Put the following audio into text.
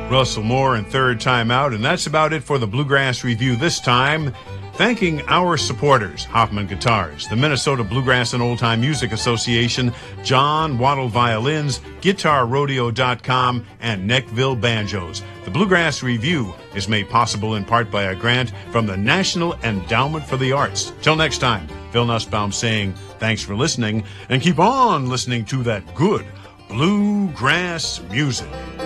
Russell Moore and Third Time Out. And that's about it for the Bluegrass Review this time. Thanking our supporters, Hoffman Guitars, the Minnesota Bluegrass and Old Time Music Association, John Waddle Violins, GuitarRodeo.com, and Neckville Banjos. The Bluegrass Review is made possible in part by a grant from the National Endowment for the Arts. Till next time, Phil Nussbaum saying thanks for listening, and keep on listening to that good bluegrass music.